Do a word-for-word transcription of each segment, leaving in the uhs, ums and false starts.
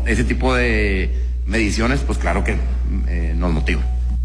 ese tipo de mediciones, pues claro que eh, nos motiva.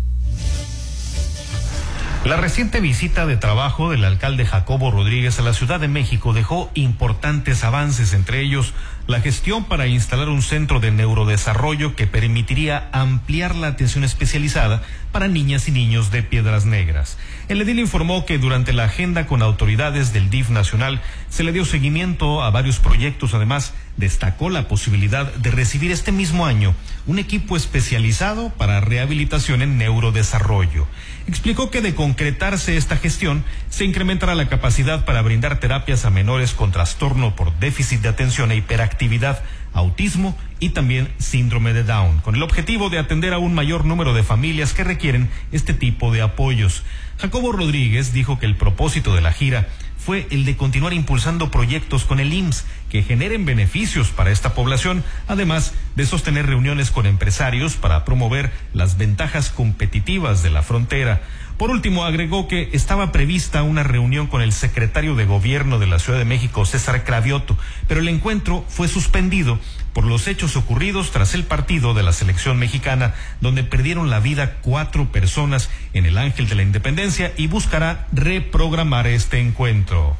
La reciente visita de trabajo del alcalde Jacobo Rodríguez a la Ciudad de México dejó importantes avances, entre ellos la gestión para instalar un centro de neurodesarrollo que permitiría ampliar la atención especializada para niñas y niños de Piedras Negras. El edil informó que durante la agenda con autoridades del D I F nacional se le dio seguimiento a varios proyectos. Además, destacó la posibilidad de recibir este mismo año un equipo especializado para rehabilitación en neurodesarrollo. Explicó que de concretarse esta gestión, se incrementará la capacidad para brindar terapias a menores con trastorno por déficit de atención e hiperactividad, autismo y también síndrome de Down, con el objetivo de atender a un mayor número de familias que requieren este tipo de apoyos. Jacobo Rodríguez dijo que el propósito de la gira fue el de continuar impulsando proyectos con el I M S S que generen beneficios para esta población, además de sostener reuniones con empresarios para promover las ventajas competitivas de la frontera. Por último, agregó que estaba prevista una reunión con el secretario de Gobierno de la Ciudad de México, César Cravioto, pero el encuentro fue suspendido por los hechos ocurridos tras el partido de la selección mexicana, donde perdieron la vida cuatro personas en el Ángel de la Independencia, y buscará reprogramar este encuentro.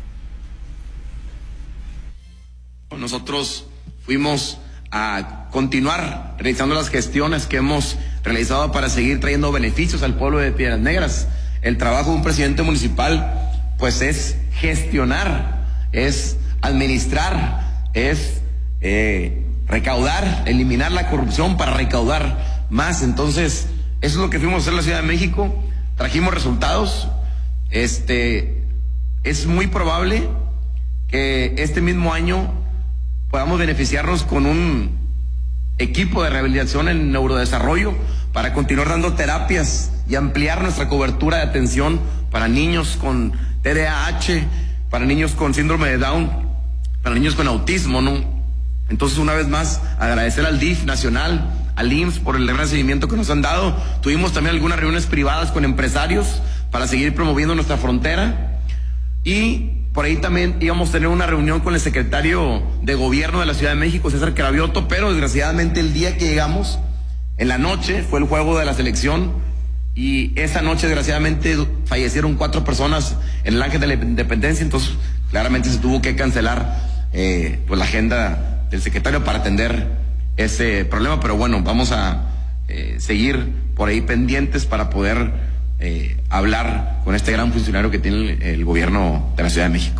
Nosotros fuimos a continuar realizando las gestiones que hemos realizado para seguir trayendo beneficios al pueblo de Piedras Negras. El trabajo de un presidente municipal, pues, es gestionar, es administrar, es eh, recaudar, eliminar la corrupción para recaudar más. Entonces, eso es lo que fuimos a hacer en la Ciudad de México. Trajimos resultados. Este, es muy probable que este mismo año podamos beneficiarnos con un equipo de rehabilitación en neurodesarrollo para continuar dando terapias y ampliar nuestra cobertura de atención para niños con T D A H, para niños con síndrome de Down, para niños con autismo, ¿no? Entonces, una vez más, agradecer al D I F nacional, al I M S S por el gran seguimiento que nos han dado. Tuvimos también algunas reuniones privadas con empresarios para seguir promoviendo nuestra frontera, y por ahí también íbamos a tener una reunión con el secretario de Gobierno de la Ciudad de México, César Cravioto, pero desgraciadamente el día que llegamos, en la noche, fue el juego de la selección, y esa noche desgraciadamente fallecieron cuatro personas en el Ángel de la Independencia. Entonces claramente se tuvo que cancelar eh, pues la agenda del secretario para atender ese problema, pero bueno, vamos a eh, seguir por ahí pendientes para poder Eh, hablar con este gran funcionario que tiene el, el gobierno de la Ciudad de México.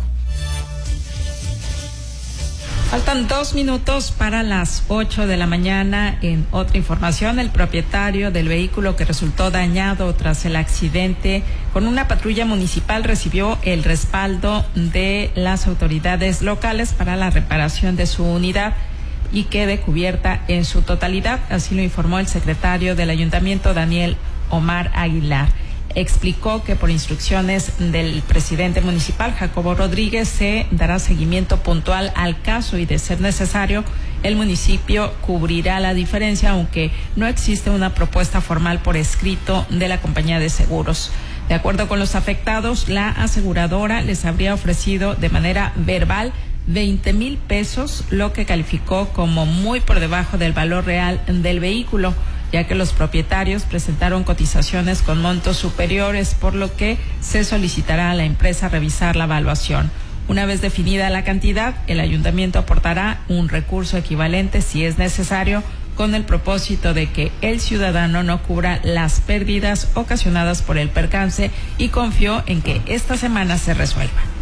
Faltan dos minutos para las ocho de la mañana. En otra información, el propietario del vehículo que resultó dañado tras el accidente con una patrulla municipal recibió el respaldo de las autoridades locales para la reparación de su unidad y quede cubierta en su totalidad. Así lo informó el secretario del ayuntamiento, Daniel Omar Aguilar. Explicó que por instrucciones del presidente municipal, Jacobo Rodríguez, se dará seguimiento puntual al caso y, de ser necesario, el municipio cubrirá la diferencia, aunque no existe una propuesta formal por escrito de la compañía de seguros. De acuerdo con los afectados, la aseguradora les habría ofrecido de manera verbal veinte mil pesos, lo que calificó como muy por debajo del valor real del vehículo, ya que los propietarios presentaron cotizaciones con montos superiores, por lo que se solicitará a la empresa revisar la evaluación. Una vez definida la cantidad, el ayuntamiento aportará un recurso equivalente si es necesario, con el propósito de que el ciudadano no cubra las pérdidas ocasionadas por el percance, y confió en que esta semana se resuelva.